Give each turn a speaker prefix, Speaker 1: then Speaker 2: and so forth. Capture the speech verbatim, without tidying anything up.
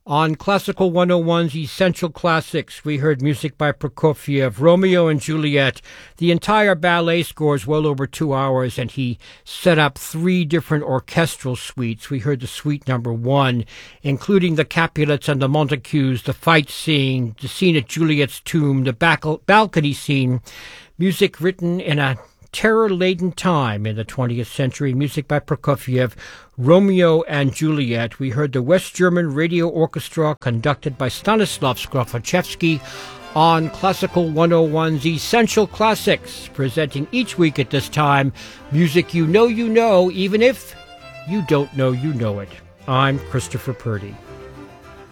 Speaker 1: On Classical one oh one's Essential Classics, we heard music by Prokofiev, Romeo and Juliet. The entire ballet score is well over two hours, and he set up three different orchestral suites. We heard the suite number one, including the Capulets and the Montagues, the fight scene, the scene at Juliet's tomb, the bal- balcony scene, music written in a terror-laden time in the twentieth century, music by Prokofiev, Romeo and Juliet. We heard the West German Radio Orchestra conducted by Stanislav Skrofachevsky on Classical one oh one's Essential Classics, presenting each week at this time music you know you know, even if you don't know you know it. I'm Christopher Purdy.